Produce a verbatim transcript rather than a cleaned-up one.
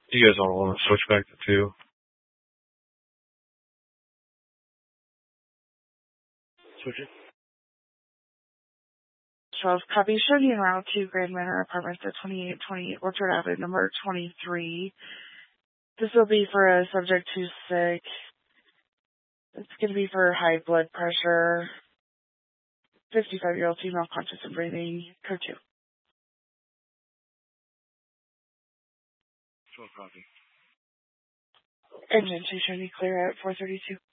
You guys all want to switch back to two? Switch it. twelve copy. Showing you around to Grand Manor Apartments at twenty-eight twenty-eight Orchard Avenue, number twenty-three. This will be for a subject who's sick. It's going to be for high blood pressure. fifty-five-year-old female, conscious and breathing. Code two. twelve copy. Engine two showing you clear at four thirty-two.